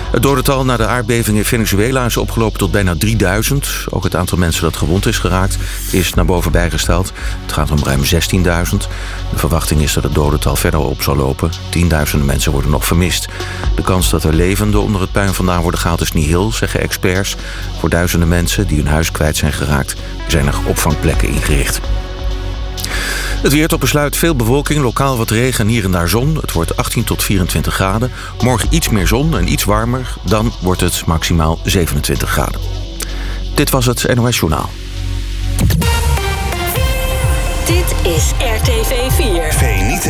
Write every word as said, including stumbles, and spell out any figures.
Het dodental na de aardbeving in Venezuela is opgelopen tot bijna drieduizend. Ook het aantal mensen dat gewond is geraakt is naar boven bijgesteld. Het gaat om ruim zestienduizend. De verwachting is dat het dodental verder op zal lopen. Tienduizenden mensen worden nog vermist. De kans dat er levenden onder het puin vandaan worden gehaald is niet heel, zeggen experts. Voor duizenden mensen die hun huis kwijt zijn geraakt zijn er opvangplekken ingericht. Het weer tot besluit, veel bewolking, lokaal wat regen en hier en daar zon. Het wordt achttien tot vierentwintig graden. Morgen iets meer zon en iets warmer. Dan wordt het maximaal zevenentwintig graden. Dit was het N O S Journaal. Dit is R T V vier.